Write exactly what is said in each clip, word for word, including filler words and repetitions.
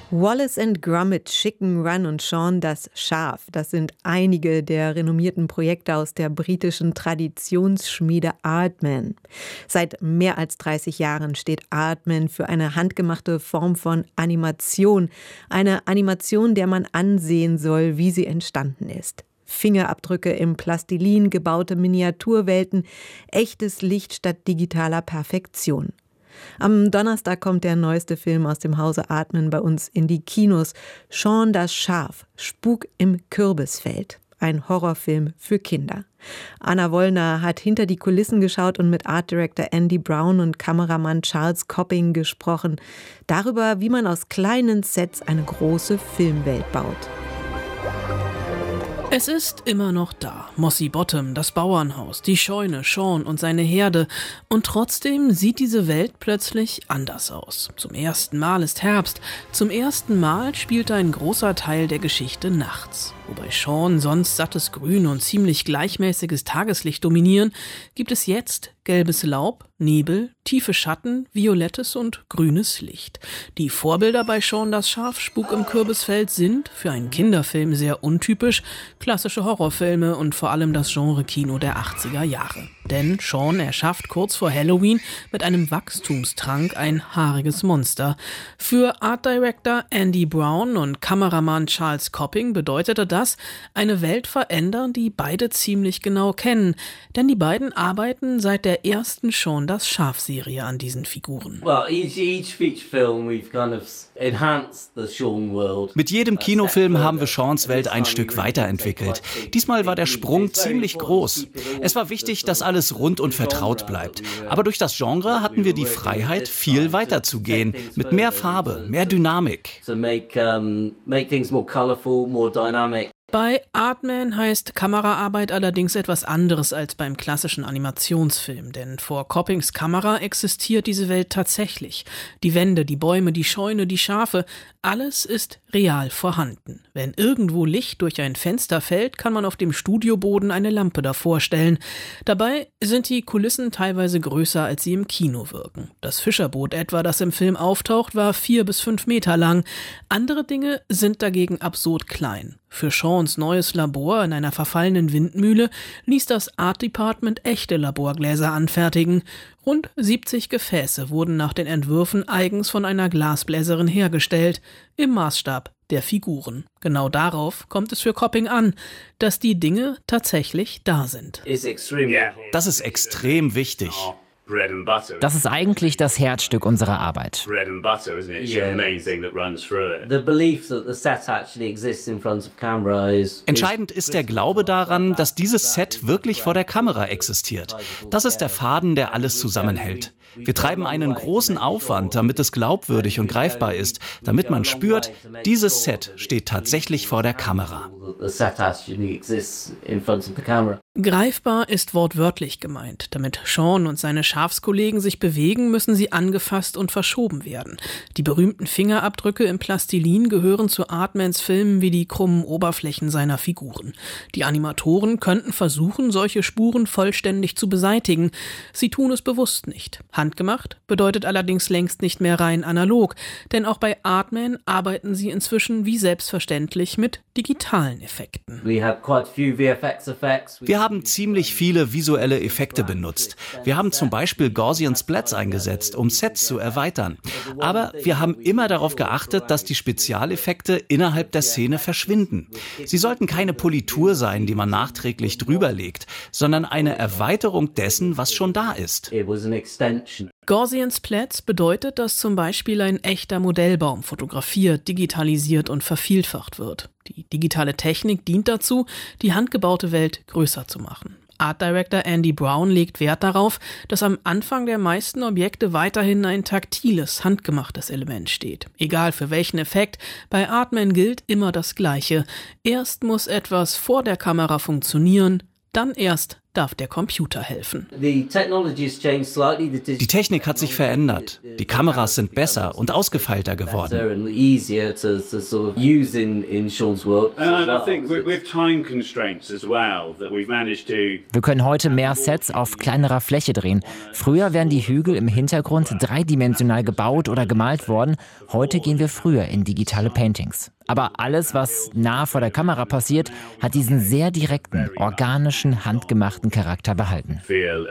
Wallace and Gromit, Chicken Run und Shaun das Schaf. Das sind einige der renommierten Projekte aus der britischen Traditionsschmiede Aardman. Seit mehr als dreißig Jahren steht Aardman für eine handgemachte Form von Animation. Eine Animation, der man ansehen soll, wie sie entstanden ist. Fingerabdrücke im Plastilin, gebaute Miniaturwelten, echtes Licht statt digitaler Perfektion. Am Donnerstag kommt der neueste Film aus dem Hause Aardman bei uns in die Kinos. Shaun das Schaf, Spuk im Kürbisfeld. Ein Horrorfilm für Kinder. Anna Wollner hat hinter die Kulissen geschaut und mit Art Director Andy Brown und Kameramann Charles Copping gesprochen. Darüber, wie man aus kleinen Sets eine große Filmwelt baut. Es ist immer noch da. Mossy Bottom, das Bauernhaus, die Scheune, Shaun und seine Herde. Und trotzdem sieht diese Welt plötzlich anders aus. Zum ersten Mal ist Herbst. Zum ersten Mal spielt ein großer Teil der Geschichte nachts. Wobei Shaun sonst sattes Grün und ziemlich gleichmäßiges Tageslicht dominieren, gibt es jetzt gelbes Laub, Nebel, tiefe Schatten, violettes und grünes Licht. Die Vorbilder bei Shaun das Schaf, Spuk im Kürbisfeld sind, für einen Kinderfilm sehr untypisch, klassische Horrorfilme und vor allem das Genre-Kino der achtziger Jahre. Denn Shaun erschafft kurz vor Halloween mit einem Wachstumstrank ein haariges Monster. Für Art Director Andy Brown und Kameramann Charles Copping bedeutete das, eine Welt verändern, die beide ziemlich genau kennen. Denn die beiden arbeiten seit der ersten Shaun das Schaf-Serie an diesen Figuren. Mit jedem Kinofilm haben wir Shauns Welt ein Stück weiterentwickelt. Diesmal war der Sprung ziemlich groß. Es war wichtig, dass alles rund und vertraut bleibt. Aber durch das Genre hatten wir die Freiheit, viel weiter zu gehen, mit mehr Farbe, mehr Dynamik. Bei Aardman heißt Kameraarbeit allerdings etwas anderes als beim klassischen Animationsfilm, denn vor Coppings Kamera existiert diese Welt tatsächlich. Die Wände, die Bäume, die Scheune, die Schafe, alles ist real vorhanden. Wenn irgendwo Licht durch ein Fenster fällt, kann man auf dem Studioboden eine Lampe davor stellen. Dabei sind die Kulissen teilweise größer, als sie im Kino wirken. Das Fischerboot etwa, das im Film auftaucht, war vier bis fünf Meter lang. Andere Dinge sind dagegen absurd klein. Für Shauns neues Labor in einer verfallenen Windmühle ließ das Art Department echte Laborgläser anfertigen. Rund siebzig Gefäße wurden nach den Entwürfen eigens von einer Glasbläserin hergestellt, im Maßstab der Figuren. Genau darauf kommt es für Copping an, dass die Dinge tatsächlich da sind. Das ist extrem wichtig. Das ist eigentlich das Herzstück unserer Arbeit. Entscheidend ist der Glaube daran, dass dieses Set wirklich vor der Kamera existiert. Das ist der Faden, der alles zusammenhält. Wir treiben einen großen Aufwand, damit es glaubwürdig und greifbar ist, damit man spürt, dieses Set steht tatsächlich vor der Kamera. Greifbar ist wortwörtlich gemeint. Damit Shaun und seine Schafskollegen sich bewegen, müssen sie angefasst und verschoben werden. Die berühmten Fingerabdrücke im Plastilin gehören zu Aardmans Filmen wie die krummen Oberflächen seiner Figuren. Die Animatoren könnten versuchen, solche Spuren vollständig zu beseitigen. Sie tun es bewusst nicht. Handgemacht bedeutet allerdings längst nicht mehr rein analog, denn auch bei Aardman arbeiten sie inzwischen wie selbstverständlich mit digitalen Effekten. Wir haben ziemlich viele visuelle Effekte benutzt. Wir haben zum Beispiel Gaussian Splats eingesetzt, um Sets zu erweitern. Aber wir haben immer darauf geachtet, dass die Spezialeffekte innerhalb der Szene verschwinden. Sie sollten keine Politur sein, die man nachträglich drüber legt, sondern eine Erweiterung dessen, was schon da ist. Gaussian Splats bedeutet, dass zum Beispiel ein echter Modellbaum fotografiert, digitalisiert und vervielfacht wird. Die digitale Technik dient dazu, die handgebaute Welt größer zu machen. Art Director Andy Brown legt Wert darauf, dass am Anfang der meisten Objekte weiterhin ein taktiles, handgemachtes Element steht. Egal für welchen Effekt, bei Aardman gilt immer das Gleiche. Erst muss etwas vor der Kamera funktionieren, dann erst darf der Computer helfen. Die Technik hat sich verändert. Die Kameras sind besser und ausgefeilter geworden. Wir können heute mehr Sets auf kleinerer Fläche drehen. Früher wären die Hügel im Hintergrund dreidimensional gebaut oder gemalt worden. Heute gehen wir früher in digitale Paintings. Aber alles, was nah vor der Kamera passiert, hat diesen sehr direkten, organischen, handgemachten Charakter behalten.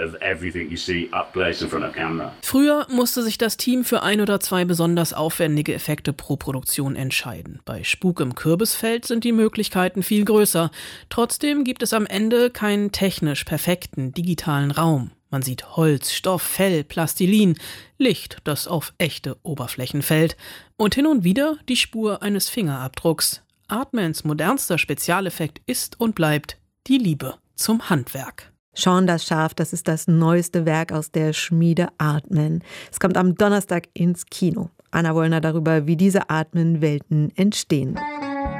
Früher musste sich das Team für ein oder zwei besonders aufwendige Effekte pro Produktion entscheiden. Bei Spuk im Kürbisfeld sind die Möglichkeiten viel größer. Trotzdem gibt es am Ende keinen technisch perfekten digitalen Raum. Man sieht Holz, Stoff, Fell, Plastilin, Licht, das auf echte Oberflächen fällt und hin und wieder die Spur eines Fingerabdrucks. Aardmans modernster Spezialeffekt ist und bleibt die Liebe zum Handwerk. Shaun das Schaf, das ist das neueste Werk aus der Schmiede Aardman. Es kommt am Donnerstag ins Kino. Anna Wollner darüber, wie diese Aardman-Welten entstehen.